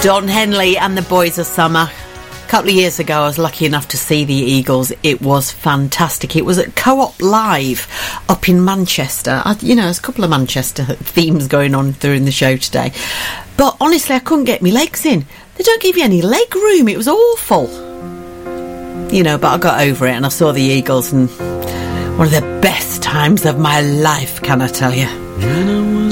Don Henley and the Boys of Summer. A couple of years ago, I was lucky enough to see the Eagles. It was fantastic. It was at Co-op Live up in Manchester. There's a couple of Manchester themes going on during the show today. But honestly, I couldn't get my legs in. They don't give you any leg room. It was awful. But I got over it and I saw the Eagles, and one of the best times of my life, can I tell you? When I was